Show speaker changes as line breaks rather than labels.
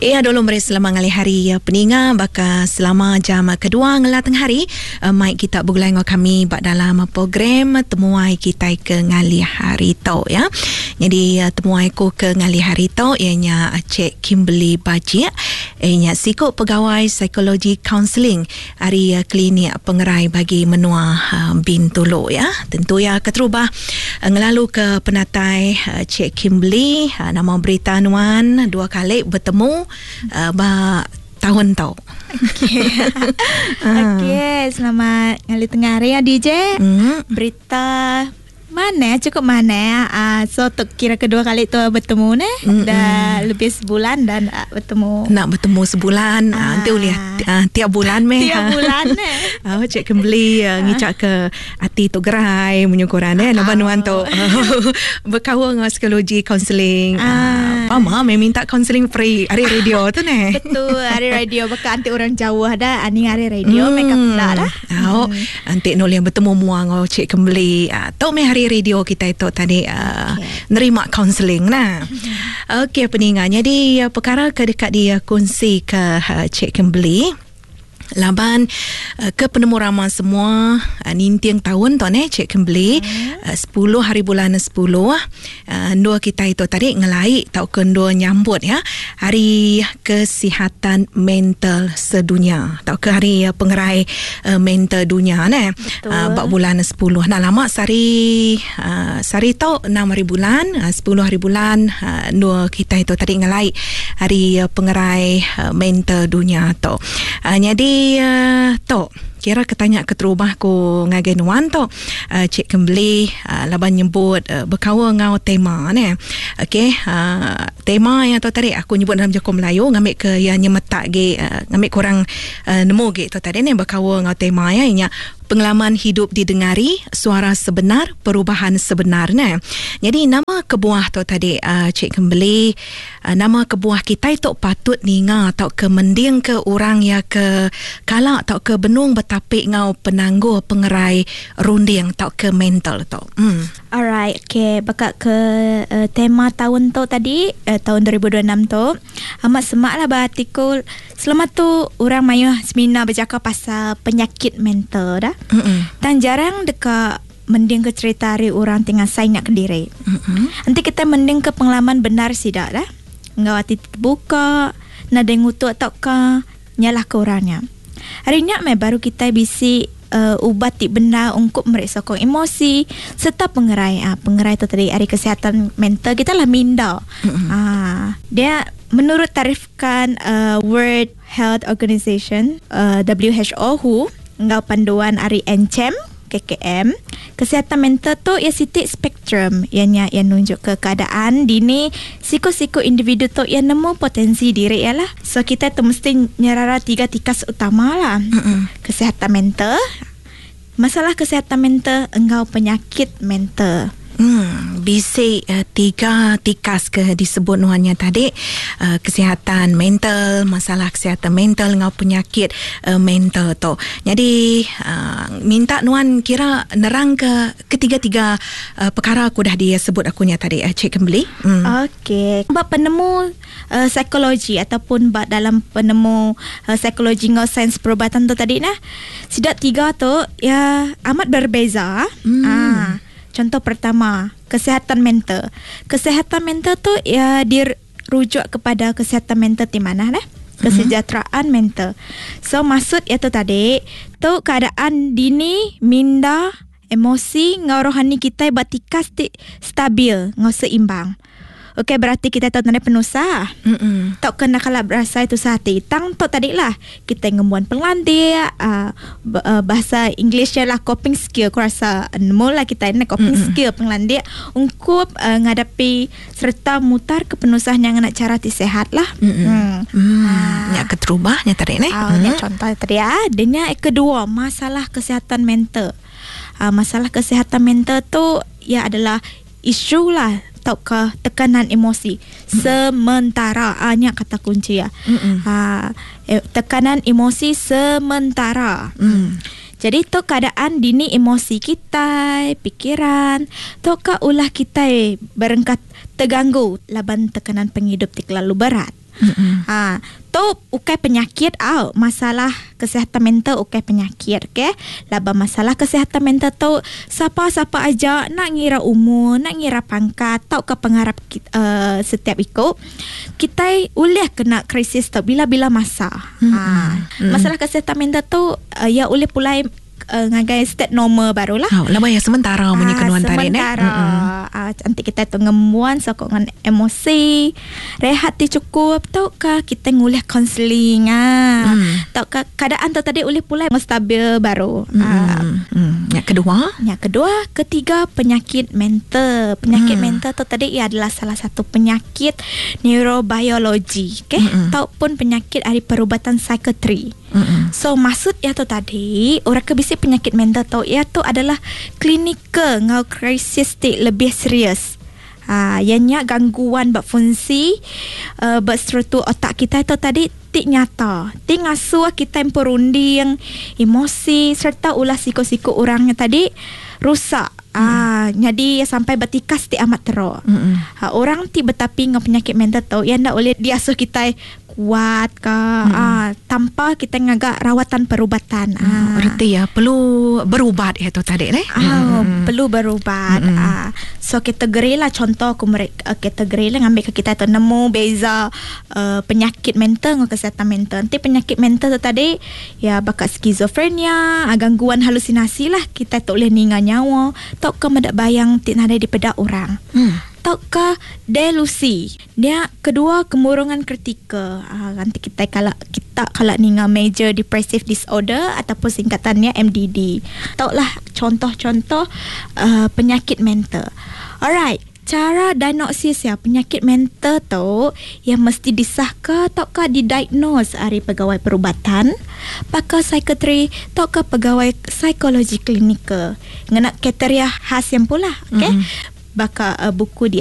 Dulu mari selama ngali hari peninga baka selama jam kedua ngelateng hari mai kita bergulai dengan kami bak dalam program temuai kita ke ngali hari tau ya. Jadi temuai ko ke ngali hari tau ianya Cik Kimberly Bajik ianya psikok pegawai psikologi counselling hari klinik pengerai bagi menua Bintulu ya. Tentu ya keterubah ngelalu ke penatai Cik Kimberly nama berita nuan dua kali bertemu tahun tau.
Okey, selamat ngali tengah hari ya DJ. Berita mana cukup mana so kira kedua kali tu bertemu ne dah lebih sebulan dan bertemu.
Nak bertemu sebulan nanti boleh tiap bulan meh.
Tiap bulan ne.
Cik Kimberly ngicak ke hati tu gerai menyukuran nak banuan tu berkawan dengan psikologi counselling. Mama minta counselling free hari radio tu ne.
Betul, hari radio baka anti orang Jawa dah ani hari radio mereka pula lah.
Anti nol yang bertemu muang Cik Kimberly tu meh hari radio kita itu tadi nerima counselling nah. Okey peningan. Jadi perkara ke dekat dia kongsi ke Cik Kimberly laban ke penemu ramah semua nintiang tahun tu ne Cik Kimberly 10 hari bulan 10 dua kita itu tadi ngelai tau kendua nyambut ya hari kesihatan mental sedunia tau ke hari pengerai mental dunia ne bak bulan 10 nah lama sari tau 6 hari bulan 10 hari bulan dua kita itu tadi ngelai hari pengerai mental dunia tu jadi to kira ketanya keterubah ko ngagenuan to Cik Kimberly laban nyebut berkawa ngau tema ne. Okey tema yang tu tadi aku nyebut dalam Jakun Melayu ngambil ke yang nyemetak ge ngambil kurang nemu ge tu tadi ne berkawa ngau tema ya inya pengalaman hidup didengari, suara sebenar, perubahan sebenarnya. Jadi nama kebuah tu tadi Cik Kimberly, nama kebuah kita itu patut ninga atau ke mending ke orang ya ke kalak atau ke benung betapik ngau penangguh pengerai runding atau ke mental tu.
Alright, okay. Bakal ke tema tahun tu tadi, tahun 2026 tu, amat semak lah berartikul. Selama tu orang mayu seminar bercakap pasal penyakit mental dah. Dan jarang dekat mending ke cerita hari orang tengah say nak ke diri. Nanti kita mending ke pengalaman benar sidak dah. Ngau hati terbuka, nada ngutuk atau ke nyalah ke orangnya. Hari ni baru kita bisi ubat ti benar untuk meresokong emosi serta pengerai tu tadi hari kesihatan mental kita lah minda. Dia menurut tarifkan World Health Organization WHO ngau panduan hari NCM KKM kesihatan mental tu ia sitik spektrum yang nunjuk ke keadaan dini siko-siko individu tu yang nemu potensi diri ialah. So kita tu mesti nyarara 3 tikas utama lah. Kesihatan mental, masalah kesihatan mental, engkau penyakit mental.
Bisi 3 tikas ke disebut nuannya tadi kesihatan mental, masalah kesihatan mental ngau penyakit mental tu. Jadi minta nuan kira nerang ke ketiga-tiga perkara aku dah dia sebut akunya tadi Cik Kimberly.
Okey. Bab penemu psikologi ataupun bab dalam penemu psikologi ngau sains perubatan tu tadi nah. Sidak 3 tu ya amat berbeza. Contoh pertama, kesihatan mental. Kesihatan mental tu ya dirujuk kepada kesihatan mental di mana dah? Kesejahteraan mental. So maksud itu tadi, tu keadaan dini, minda, emosi, ngau rohani kita batikas stabil, ngau seimbang. Okey, berarti kita tahu tanda penusah. Tak kena kalau berasa itu sehati. Tang tu tadi lah. Kita ngemuan pengandia. Bahasa Englishnya lah coping skill. Aku rasa mula kita ini coping skill pengandia. Ungkup ngadapi serta mutar ke penusahnya nak cara sihat lah.
Yang keterubahnya tadi ni.
Contoh tadi ya. Dan yang kedua, masalah kesihatan mental. Masalah kesihatan mental tu ya adalah isu lah. Ataukah tekanan emosi sementara hanya kata kunci ya. Tekanan emosi sementara. Jadi tu keadaan dini emosi kita, pikiran, tu ulah kita berengkat terganggu laban tekanan penghidup terlalu berat. Tu ukai penyakit masalah kesihatan mental ukai penyakit, okey. Laba masalah kesihatan mental tu siapa-siapa aja nak ngira umur, nak ngira pangkat, tau ke pengharap setiap ikut kita boleh kena krisis tu bila-bila masa. Masalah kesihatan mental tu ya boleh pulai ngagai state normal barulah.
Lama ya sementara punya kenuan tarik
nanti kita tu ngemuan sokongan emosi, rehat ti cukup, tau ka kita ngulih counselling tau ka keadaan tu tadi boleh pulai stabil baru. Yang kedua, ketiga penyakit mental. Penyakit mental tu tadi ia adalah salah satu penyakit neurobiologi, okey, ataupun penyakit dari perubatan psikiatri. So maksud ia tu tadi orang ke bisi penyakit mental tu ia tu adalah klinikal ngau krisistik lebih serius. Ianya gangguan berfungsi berstruktur otak kita itu tadi tik nyata, tik ngasuh kita yang perunding emosi serta ulah siko-siko orangnya tadi rusak. Jadi sampai bertikas ti amat teruk. Orang ti betapi ngau penyakit mental tu yang ndak boleh diasuh kita kuat ke tanpa kita ngagak rawatan perubatan.
Berarti ya perlu berubat itu tadi
perlu berubat. So kategori lah contoh kategori lah ngambil ke kita tu nemu beza penyakit mental dengan kesihatan mental. Nanti penyakit mental tu tadi ya bakal skizofrenia, gangguan halusinasi lah, kita tak boleh ningan nyawa, tak ke medak bayang tik ada di pedak orang. Ataukah delusi. Dia kedua kemurungan kritikal. Nanti kita kalau ninga major depressive disorder ataupun singkatannya MDD. Taulah contoh-contoh penyakit mental. Alright. Cara diagnosis ya penyakit mental tu yang mesti disahkan ataukah didiagnose dari pegawai perubatan, pakar psikiatri ataukah pegawai psikologi klinikal. Ngena kriteria khas yang pula, okey. Baka buku di